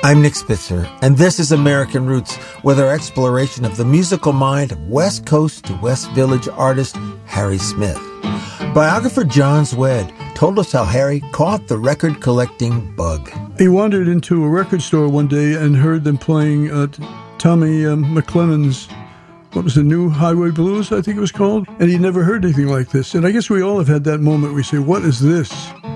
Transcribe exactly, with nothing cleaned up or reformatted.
I'm Nick Spitzer, and this is American Roots, with our exploration of the musical mind of West Coast to West Village artist Harry Smith. Biographer John Zwed told us how Harry caught the record-collecting bug. He wandered into a record store one day and heard them playing uh, Tommy um, McLennan's, what was the New Highway Blues, I think it was called? And he'd never heard anything like this. And I guess we all have had that moment where we say, what is this?